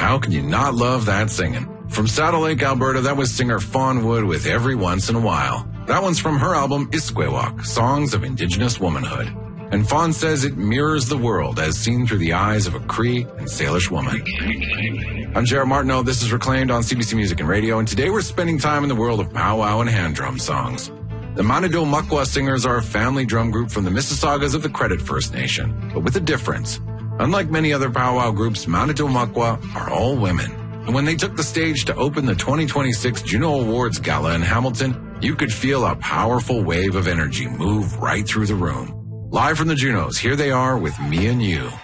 How can you not love that singing? From Saddle Lake, Alberta, that was singer Fawn Wood with Every Once in a While. That one's from her album Iskwewak, Songs of Indigenous Womanhood. And Fawn says it mirrors the world as seen through the eyes of a Cree and Salish woman. I'm Jared Martineau. This is Reclaimed on CBC Music and Radio, and today we're spending time in the world of powwow and hand drum songs. The Manado Makwa Singers are a family drum group from the Mississaugas of the Credit First Nation, but with a difference. Unlike many other powwow groups, Manado Makwa are all women. And when they took the stage to open the 2026 Juno Awards Gala in Hamilton, you could feel a powerful wave of energy move right through the room. Live from the Junos, here they are with Me and You.